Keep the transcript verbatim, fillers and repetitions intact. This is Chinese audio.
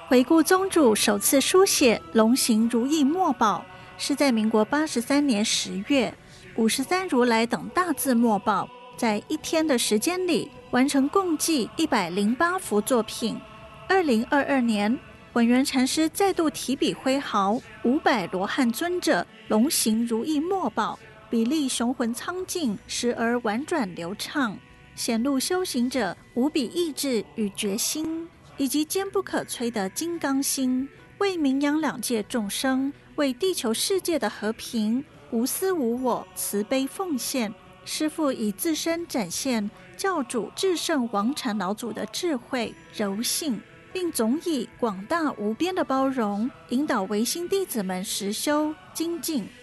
回顾宗主首次书写龙行如意墨宝，是在民国八十三年十月，五十三如来等大字墨宝在一天的时间里完成共计一百零八幅作品。二零二二年，文渊禅师再度提笔挥毫，五百罗汉尊者龙行如意墨宝，比例雄浑苍劲，时而婉转流畅，显露修行者无比意志与决心，以及坚不可摧的金刚心，为名扬两界众生，为地球世界的和平无私无我慈悲奉献。师父以自身展现教主至圣王禅老祖的智慧柔性，并总以广大无边的包容引导唯心弟子们实修精进。